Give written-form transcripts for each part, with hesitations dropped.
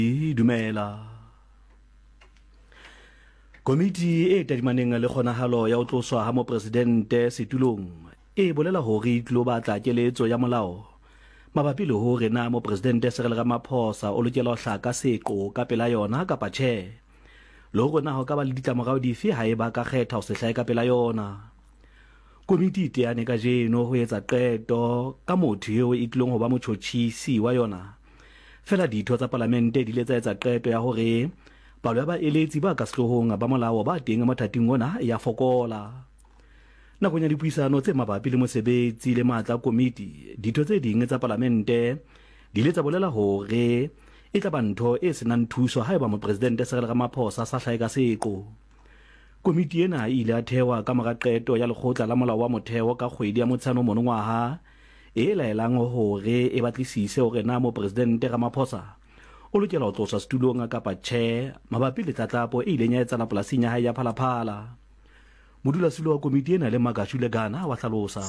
Dumela. Komiti e tadimaneng le kgonahalo ya ho tloswa ha mopresidente setulong e bolela hore tlo batla keletso ya molao mabapi le hore na mopresidente Cyril Ramaphosa o lokela ho hlaka seqo ka pela yona kapa tjhe, le hore na ho ka ba le ditlamorao dife ha eba ka kgetha ho se hlahe ka pela yona. Komiti e teane ka jeno ho etsa qeto ka motho eo e tlilong ho ba motjhotjhisi wa yona. Fela ditho tsa parlamente di le tsa etsa qeto ya hore palo ya baeletsi ba ka sehlohong ba molao ba teng mathating ona ya fokola. Nakong ya dipuisano tse mabapi le mosebetsi le matla komiti, ditho tse ding tsa parlamente di le tsa bolela hore e tla ba ntho e senang thuso haeba mopresidente Cyril Ramaphosa sa hlahe ka seqo. Komiti ena e ile a thewa ka mora qeto ya lekgotla la molao wa motheo ka kgwedi ya Motsheanong monongwaha e laelang hore e batlisise hore na mopresidente Ramaphosa o lokela ho tloswa setulong kapa tjhe mabapi le tlatlapo e ileng ya etsala polasing ya hae ya Phalaphala. Modulasetulo wa komiti ena le Magashule Gana wa hlalosa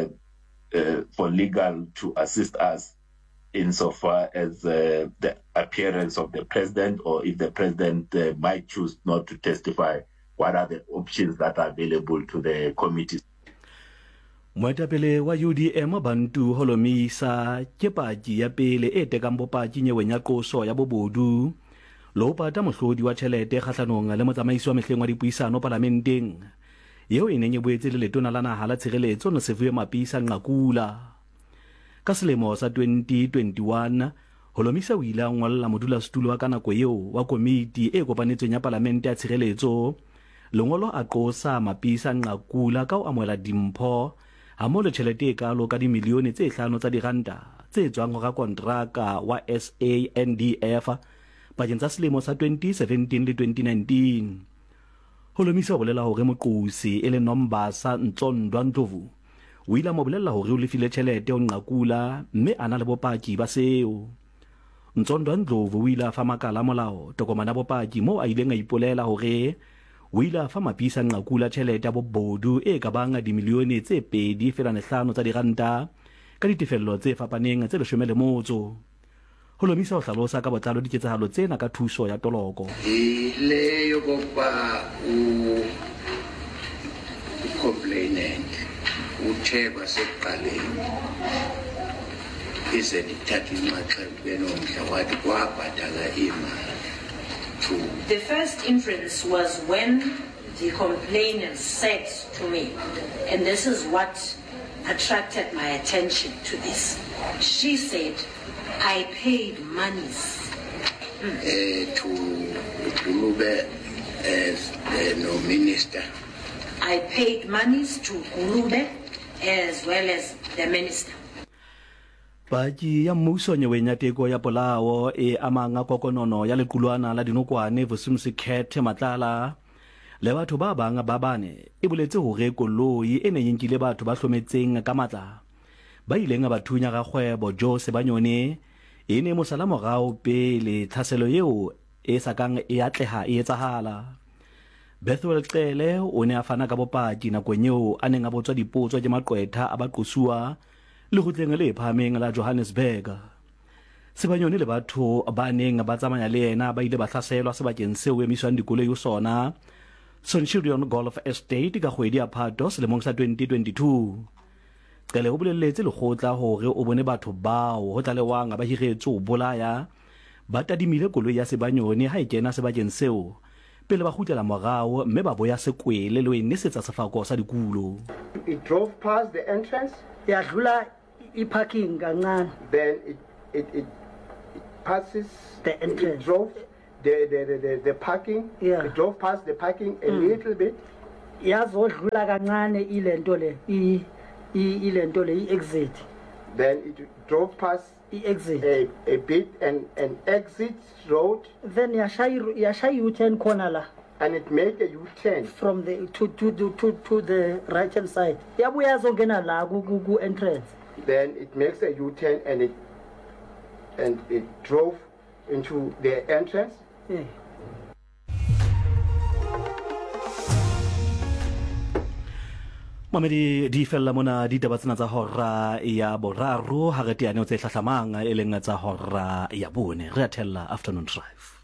for legal to assist us insofar as the appearance of the president, or if the president might choose not to testify, what are the options that are available to the committee. Moetapele wa UDM Bantu Holomisa ke paki ya pele e tekang bopaki nyeweng ya qoso ya bobodu lo pata mohlodi wa tjhelete kgahlanong le motsamaisi wa mehleng wa dipuisano parlamenteng eo e neng e boetse le letona la naha la tshireletso Nosiviwe Mapisa Nqakula. Ka selemo sa 2021 Holomisa o ile a ngolla modulasetulo wa ka nako eo wa komiti e kopanetsweng ya parlamente ya tshireletso lengolo a qosa Mapisa Nqakula ka ho amohela dimpho ha mo le tjhelete e kalo ka dimilione tse 5 tsa diranta tse tswang ho rakontraka wa SANDF pakeng tsa selemo sa 2017 le 2019. Holomisa o bolela hore moqosi e le Nombasa Ntsondwa Ndlovu o ile mo bolela hore o lefile tjhelete ho Nqakula mme ana le bopaki ba seo. Ntsondwa Ndlovu o ile a fa makala molao tokomana bopaki mo a ileng a ipolela hore o ile a fa Mapisa Nqakula tjhelete ya bobodu e ka bang dimilione tse 2.5 tsa diranta ka ditefello tse fapaneng tse 11. Holomisa o hlalosa ka botlalo diketsahalo tsena ka thuso ya toloko. Ile yokuba complainant utheba seqaleni ize dithatha inxaxheba benomdla wathi kwabhatala imali. The first inference was when the complainant said to me, and this is what attracted my attention to this. She said, I paid monies to Gulube as the minister. I paid monies to Gulube as well as the minister. Paki ya mmuso nyeweng ya teko ya polao e amanga kokonono ya lequlwana la dinokwane Vusumusikhethe Matlala le batho ba bang ba bane e boletse hore koloi e neng nkile batho ba hlometseng ka matla ba ileng ba thunya ga kgwebo Jose Banyone e ne mosala morao pele tlhaselo eo e sakang e atleha e etsahala. Bethwel Qele o ne a fana ka bopaki nakong eo a neng a botswa dipotso ke maqwetha a baqosua le gotleng le phameng la Johannesburg. Sebanyone le batho ba neng ba tsamaya le yena ba ile ba hlaselwa sebakeng seo emiswang dikoloi ho sona Centurion Golf Estate ka kgwedi ya Phato selemong sa 2022. Qele ho bolelletse lekgotla hore o bone batho bao ho tlalewang ba hiretse ho bolaya ba tadimile koloi ya Sebanyone ha e kena sebakeng seo pele ba kgutlela morao mme ba boya sekwele le ho inisetsa sefako sa dikulo. It drove past the entrance. Yadlula iparking kancane. Then it passes The entrance. It drove the parking. Yeah. It drove past the parking a little bit. Yazodlula kancane ilento le ilento le exit. Then it drove past Exit. a bit and an exit road, Then yashaya U-turn corner la and it made a U-turn. from the to the right hand side. Yabuya zongena la ku entrance. Then it makes a U-turn and it drove into the entrance. Yeah. mamedi di fella mona ditaba tsena tsa hora ya boraro ha re teane o tse hlahlamang e leng tsa hora ya bone re a thella afternoon drive.